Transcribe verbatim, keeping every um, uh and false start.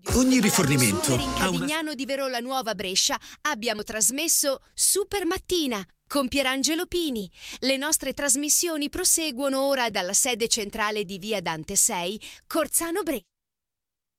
Ogni rifornimento In ha una... Carignano di Verola Nuova Brescia abbiamo trasmesso Super Mattina con Pierangelo Pini. Le nostre trasmissioni proseguono ora dalla sede centrale di Via Dante sei, Corzano Brescia.